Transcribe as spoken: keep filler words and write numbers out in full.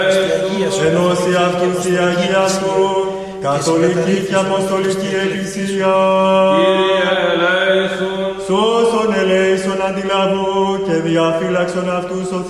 ενώσει αυτούς η Αγία Σου, καθολική και αποστολική Εκκλησία. Κύριε ελέησον. Σώσον ελέησον αντιλαβού και διαφύλαξον αυτούς ο